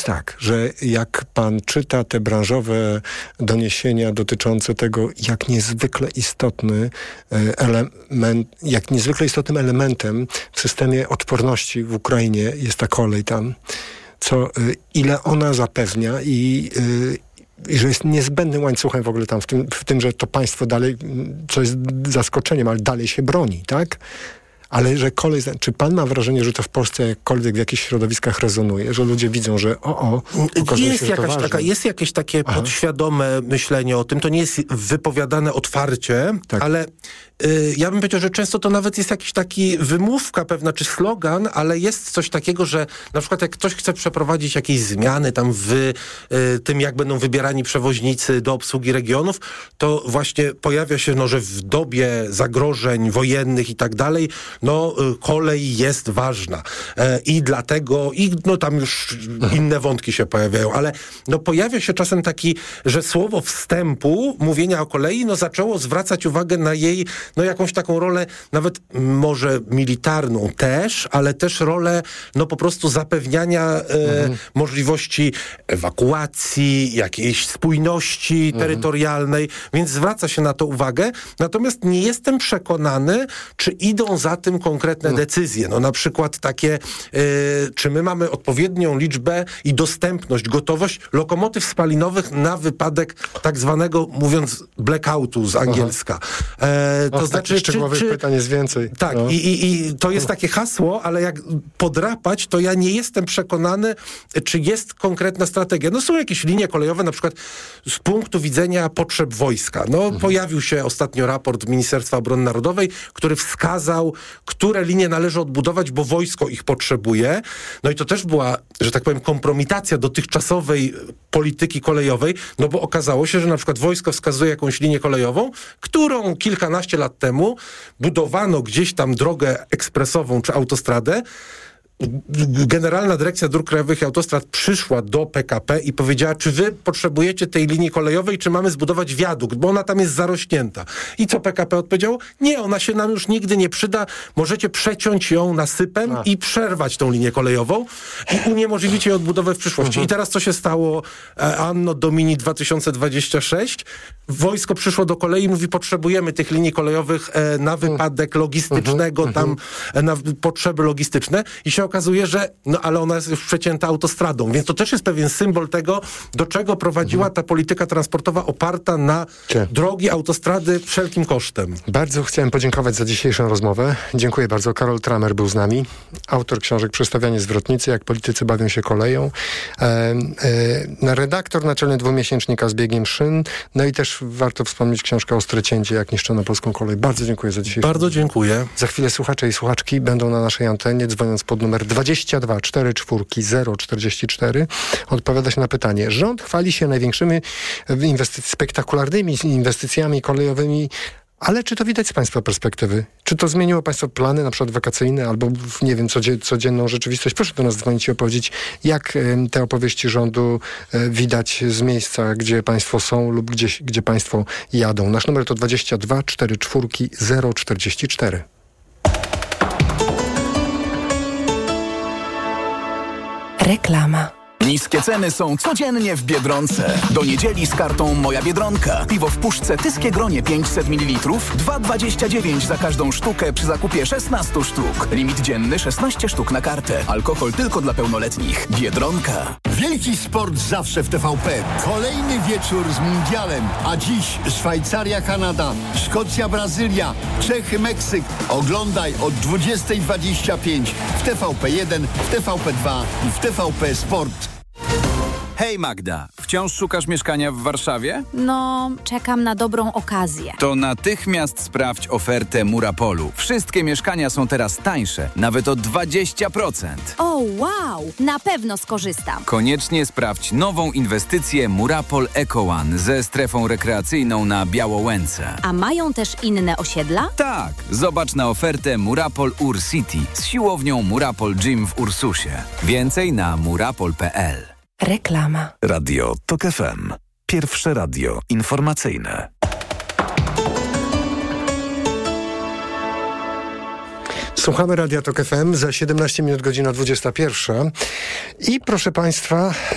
tak, że jak pan czyta te branżowe doniesienia dotyczące tego, jak niezwykle istotny jak niezwykle istotnym elementem w systemie odporności w Ukrainie jest ta kolej tam, ile ona zapewnia i że jest niezbędnym łańcuchem w ogóle tam w tym, że to państwo dalej, co jest zaskoczeniem, ale dalej się broni, tak? Ale że kolej, czy pan ma wrażenie, że to w Polsce jakkolwiek w jakichś środowiskach rezonuje, że ludzie widzą, że jest jakieś takie podświadome myślenie o tym, to nie jest wypowiadane otwarcie, tak. Ale ja bym powiedział, że często to nawet jest jakiś taki wymówka pewna, czy slogan, ale jest coś takiego, że na przykład jak ktoś chce przeprowadzić jakieś zmiany tam w tym, jak będą wybierani przewoźnicy do obsługi regionów, to właśnie pojawia się, że w dobie zagrożeń wojennych i tak dalej, kolej jest ważna. I dlatego, tam już inne wątki się pojawiają, ale pojawia się czasem taki, że słowo wstępu, mówienia o kolei, zaczęło zwracać uwagę na jej, jakąś taką rolę, nawet może militarną też, ale też rolę, po prostu zapewniania możliwości ewakuacji, jakiejś spójności terytorialnej, więc zwraca się na to uwagę. Natomiast nie jestem przekonany, czy idą za tym konkretne decyzje. Na przykład takie, czy my mamy odpowiednią liczbę i dostępność, gotowość lokomotyw spalinowych na wypadek tak zwanego, mówiąc, blackoutu z angielska. To znaczy, szczegółowych pytań jest więcej. Tak, i to jest takie hasło, ale jak podrapać, to ja nie jestem przekonany, czy jest konkretna strategia. Są jakieś linie kolejowe, na przykład z punktu widzenia potrzeb wojska. Pojawił się ostatnio raport Ministerstwa Obrony Narodowej, który wskazał, które linie należy odbudować, bo wojsko ich potrzebuje. I to też była, że tak powiem, kompromitacja dotychczasowej polityki kolejowej, bo okazało się, że na przykład wojsko wskazuje jakąś linię kolejową, którą kilkanaście lat temu budowano gdzieś tam drogę ekspresową czy autostradę. Generalna Dyrekcja Dróg Krajowych i Autostrad przyszła do PKP i powiedziała, czy wy potrzebujecie tej linii kolejowej, czy mamy zbudować wiadukt, bo ona tam jest zarośnięta. I co PKP odpowiedziało? Nie, ona się nam już nigdy nie przyda, możecie przeciąć ją nasypem i przerwać tą linię kolejową i uniemożliwić jej odbudowę w przyszłości. I teraz co się stało Anno Domini 2026? Wojsko przyszło do kolei i mówi, potrzebujemy tych linii kolejowych na wypadek logistycznego, tam na potrzeby logistyczne i się okazuje, że ale ona jest już przecięta autostradą, więc to też jest pewien symbol tego, do czego prowadziła ta polityka transportowa oparta na drogi, autostrady wszelkim kosztem. Bardzo chciałem podziękować za dzisiejszą rozmowę. Dziękuję bardzo. Karol Tramer był z nami, autor książek Przestawianie zwrotnicy, jak politycy bawią się koleją, redaktor naczelny dwumiesięcznika Z biegiem szyn, i też warto wspomnieć książkę Ostry-Cięcie, jak niszczono polską kolej. Bardzo dziękuję za dzisiejszą Bardzo dziękuję. Za chwilę słuchacze i słuchaczki będą na naszej antenie, dzwoniąc pod numer 22 44 044 odpowiadać na pytanie. Rząd chwali się największymi spektakularnymi inwestycjami kolejowymi, ale czy to widać z państwa perspektywy? Czy to zmieniło państwo plany, na przykład wakacyjne, albo nie wiem, codzienną rzeczywistość? Proszę do nas dzwonić i opowiedzieć, jak te opowieści rządu widać z miejsca, gdzie państwo są lub gdzie państwo jadą. Nasz numer to 22 44 044. Reklama. Niskie ceny są codziennie w Biedronce. Do niedzieli z kartą Moja Biedronka. Piwo w puszce Tyskie Gronie 500 ml 2,29 za każdą sztukę przy zakupie 16 sztuk. Limit dzienny 16 sztuk na kartę. Alkohol tylko dla pełnoletnich. Biedronka. Wielki sport zawsze w TVP. Kolejny wieczór z mundialem. A dziś Szwajcaria-Kanada, Szkocja-Brazylia, Czechy-Meksyk. Oglądaj od 20:25 w TVP1, w TVP2 i w TVP Sport. Hej Magda, wciąż szukasz mieszkania w Warszawie? Czekam na dobrą okazję. To natychmiast sprawdź ofertę Murapolu. Wszystkie mieszkania są teraz tańsze, nawet o 20%. O, wow! Na pewno skorzystam. Koniecznie sprawdź nową inwestycję Murapol Eco One ze strefą rekreacyjną na Białołęce. A mają też inne osiedla? Tak, zobacz na ofertę Murapol Ur City z siłownią Murapol Gym w Ursusie. Więcej na murapol.pl. Reklama. Radio TOK FM. Pierwsze radio informacyjne. Słuchamy Radia TOK FM, za 17 minut godzina 21. I proszę państwa,